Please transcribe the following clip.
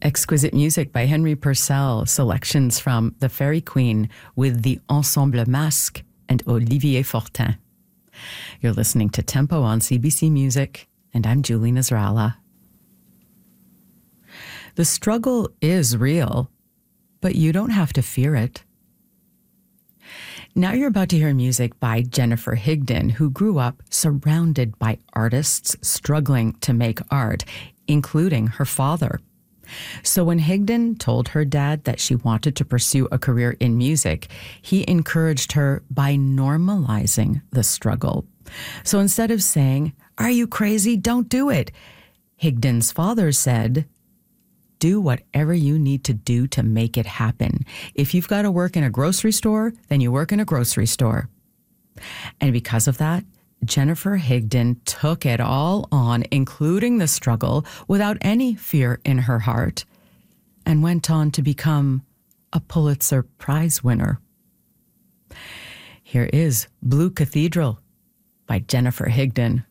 Exquisite music by Henry Purcell, selections from The Fairy Queen with the Ensemble Masque and Olivier Fortin. You're listening to Tempo on CBC Music, and I'm Julie Nasrallah. The struggle is real, but you don't have to fear it. Now you're about to hear music by Jennifer Higdon, who grew up surrounded by artists struggling to make art, including her father. So when Higdon told her dad that she wanted to pursue a career in music, he encouraged her by normalizing the struggle. So instead of saying, "Are you crazy? Don't do it," Higdon's father said, "Do whatever you need to do to make it happen. If you've got to work in a grocery store, then you work in a grocery store." And because of that, Jennifer Higdon took it all on, including the struggle, without any fear in her heart, and went on to become a Pulitzer Prize winner. Here is Blue Cathedral by Jennifer Higdon.